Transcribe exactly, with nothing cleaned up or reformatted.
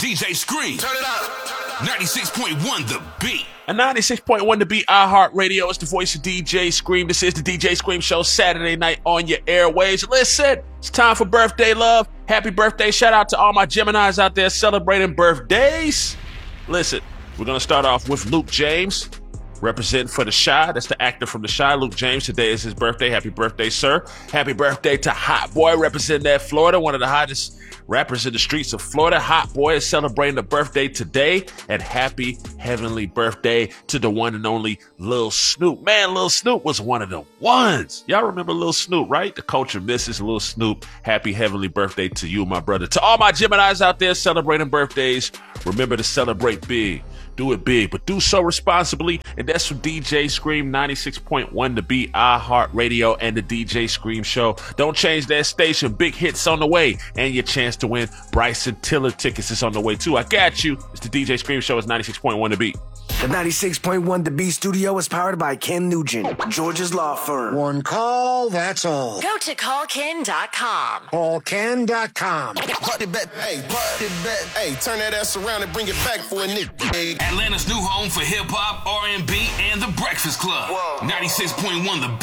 D J Scream. Turn it up. ninety-six point one The Beat. A ninety-six point one The Beat, iHeartRadio. It's the voice of D J Scream. This is the D J Scream Show, Saturday night on your airwaves. Listen, it's time for birthday love. Happy birthday. Shout out to all my Geminis out there celebrating birthdays. Listen, we're going to start off with Luke James, representing for The Chi. That's the actor from The Chi, Luke James. Today is his birthday. Happy birthday, sir. Happy birthday to Hot Boy, representing that Florida, one of the hottest rappers in the streets of Florida. Hot Boy is celebrating a birthday today. And happy heavenly birthday to the one and only Lil Snoop. Man, Lil Snoop was one of the ones. Y'all remember Lil Snoop, right? The culture misses Lil Snoop. Happy heavenly birthday to you, my brother. To all my Geminis out there celebrating birthdays, remember to celebrate big. Do it big, but do so responsibly. And that's from D J Scream ninety-six point one The Beat, iHeartRadio, and the D J Scream Show. Don't change that station. Big hits on the way. And your chance to win Bryson Tiller tickets is on the way, too. I got you. It's the D J Scream Show. It's ninety-six point one The Beat. The ninety-six point one The Beat studio is powered by Ken Nugent, George's law firm. One call, that's all. Go to call ken dot com. call ken dot com. Party bet, hey, party bet, hey, turn that ass around and bring it back for a nigga. Atlanta's new home for hip-hop, R and B, and The Breakfast Club. Whoa. ninety-six point one The